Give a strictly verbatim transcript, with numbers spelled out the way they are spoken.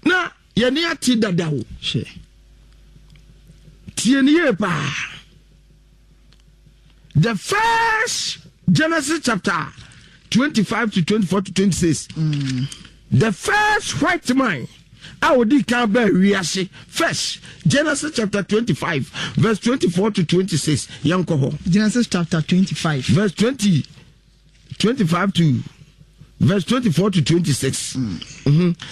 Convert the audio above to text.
na yɛne ati dadawo she tienie pa. The first Genesis chapter twenty-five to twenty-four to twenty-six. Mm. The first white man I would wiase. First Genesis chapter twenty-five verse twenty-four to twenty-six. Yankoho. Genesis chapter twenty-five verse twenty twenty-five to verse twenty-four to twenty-six. Mm. Mm-hmm.